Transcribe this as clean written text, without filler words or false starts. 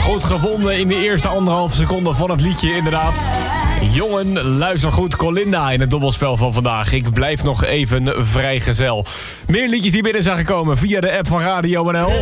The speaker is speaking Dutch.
Goed gevonden in de eerste 1,5 seconde van het liedje, inderdaad. Jongen, luister goed, Colinda in het dobbelspel van vandaag. Ik blijf nog even vrijgezel. Meer liedjes die binnen zijn gekomen via de app van Radio NL.